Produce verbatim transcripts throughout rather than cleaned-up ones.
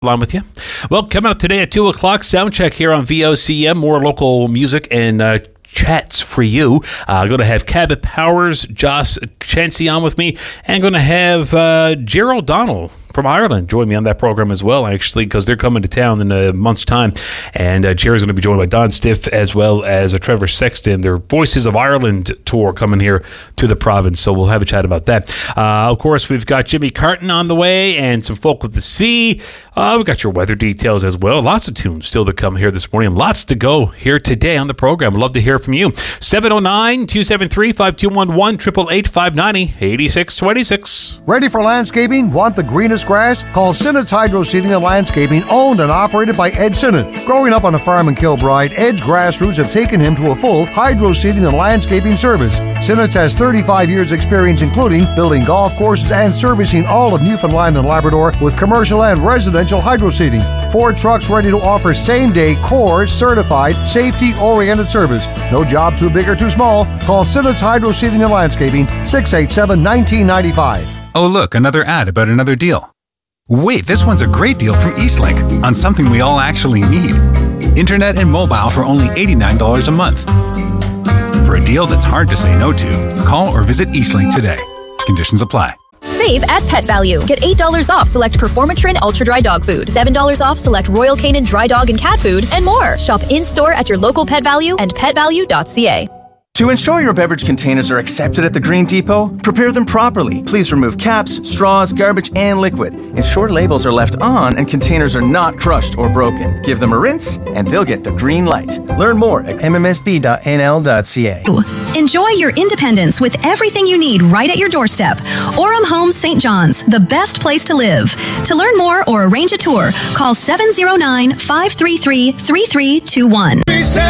Along with you. Well, coming up today at two o'clock, sound check here on V O C M. More local music and uh, chats for you. I'm uh, going to have Cabot Powers, Josh Chancey on with me, and going to have uh, Gerald Donald from Ireland join me on that program as well, actually, because they're coming to town in a month's time. And uh, Jerry's going to be joined by Don Stiff as well as uh, Trevor Sexton. Their Voices of Ireland tour coming here to the province. So we'll have a chat about that. Uh, of course, we've got Jimmy Carton on the way and some folk with the sea. Uh, we've got your weather details as well. Lots of tunes still to come here this morning. Lots to go here today on the program. I'd love to hear from you. seven oh nine, two seven three, five two one one, eight eight eight, five nine zero, eight six two six. Ready for landscaping? Want the greenest grass? Call Sinnott's Hydro Seeding and Landscaping, owned and operated by Ed Sinnott. Growing up on a farm in Kilbride, Ed's grassroots have taken him to a full hydro seeding and landscaping service. Sinnott's has thirty-five years experience, including building golf courses and servicing all of Newfoundland and Labrador with commercial and residential hydro seeding. Four trucks ready to offer same-day core certified safety-oriented service. No job too big or too small. Call Sinnott's Hydro Seeding and Landscaping, six eight seven, one nine nine five. Oh, look, another ad about another deal. Wait, this one's a great deal from Eastlink on something we all actually need. Internet and mobile for only eighty-nine dollars a month. For a deal that's hard to say no to, call or visit Eastlink today. Conditions apply. Save at Pet Value. Get eight dollars off select Performatrin Ultra Dry Dog Food, seven dollars off select Royal Canin Dry Dog and Cat Food, and more. Shop in-store at your local Pet Value and pet value dot c a. To ensure your beverage containers are accepted at the Green Depot, prepare them properly. Please remove caps, straws, garbage, and liquid. Ensure labels are left on and containers are not crushed or broken. Give them a rinse, and they'll get the green light. Learn more at m m s b dot n l dot c a. Enjoy your independence with everything you need right at your doorstep. Orem Homes Saint John's, the best place to live. To learn more or arrange a tour, call seven oh nine, five three three, three three two one.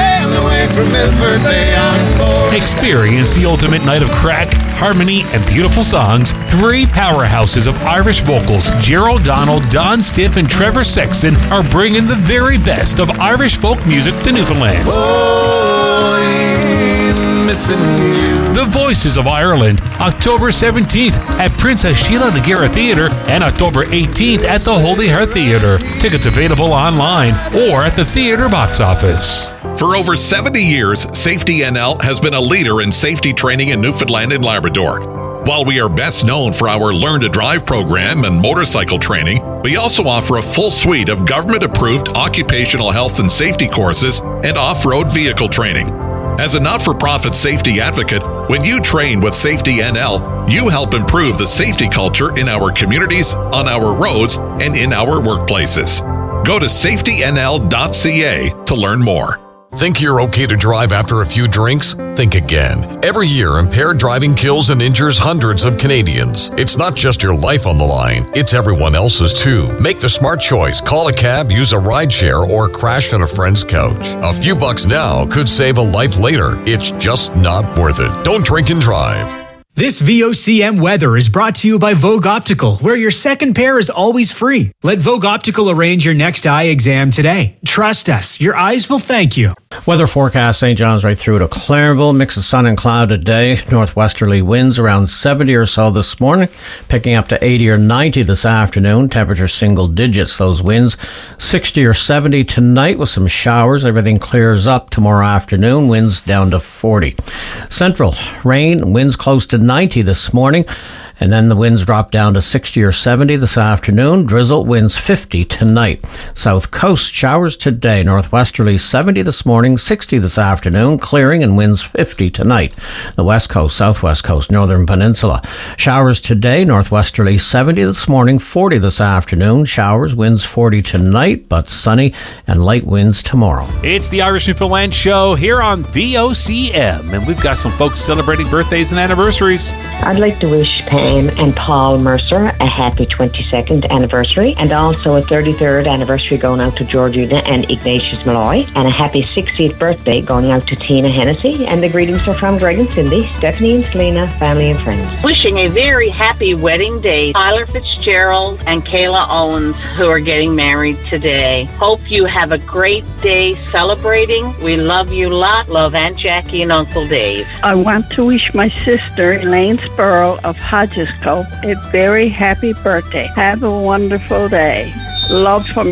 Experience the ultimate night of crack, harmony, and beautiful songs. Three powerhouses of Irish vocals, Gerald Donald, Don Stiff, and Trevor Sexton, are bringing the very best of Irish folk music to Newfoundland. Oh, I'm missing you. The Voices of Ireland, October seventeenth at Princess Sheila Nagara Theatre and October eighteenth at the Holy Heart Theatre. Tickets available online or at the theatre box office. For over seventy years, Safety N L has been a leader in safety training in Newfoundland and Labrador. While we are best known for our Learn to Drive program and motorcycle training, we also offer a full suite of government-approved occupational health and safety courses and off-road vehicle training. As a not-for-profit safety advocate, when you train with Safety N L, you help improve the safety culture in our communities, on our roads, and in our workplaces. Go to safety n l dot c a to learn more. Think you're okay to drive after a few drinks? Think again. Every year, impaired driving kills and injures hundreds of Canadians. It's not just your life on the line, it's everyone else's too. Make the smart choice. Call a cab, use a rideshare, or crash on a friend's couch. A few bucks now could save a life later. It's just not worth it. Don't drink and drive. This V O C M weather is brought to you by Vogue Optical, where your second pair is always free. Let Vogue Optical arrange your next eye exam today. Trust us, your eyes will thank you. Weather forecast, Saint John's right through to Clarenville. Mix of sun and cloud today. Northwesterly winds around seventy or so this morning, picking up to eighty or ninety this afternoon. Temperature single digits, those winds. sixty or seventy tonight with some showers. Everything clears up tomorrow afternoon. Winds down to forty. Central, rain, winds close to ninety this morning, and then the winds drop down to sixty or seventy this afternoon. Drizzle, winds fifty tonight. South coast, showers today. Northwesterly seventy this morning, sixty this afternoon. Clearing and winds fifty tonight. The west coast, southwest coast, northern peninsula. Showers today. Northwesterly seventy this morning, forty this afternoon. Showers, winds forty tonight, but sunny and light winds tomorrow. It's the Irish Newfoundland Show here on V O C M, and we've got some folks celebrating birthdays and anniversaries. I'd like to wish Pam and Paul Mercer a happy twenty-second anniversary, and also a thirty-third anniversary going out to Georgina and Ignatius Malloy, and a happy sixtieth birthday going out to Tina Hennessy. And the greetings are from Greg and Cindy, Stephanie and Selena, family and friends. Wishing a very happy wedding day, Tyler Fitzgerald and Kayla Owens, who are getting married today. Hope you have a great day celebrating. We love you a lot. Love Aunt Jackie and Uncle Dave. I want to wish my sister Elaine Spurl of Hodgesco a very happy birthday. Have a wonderful day. love from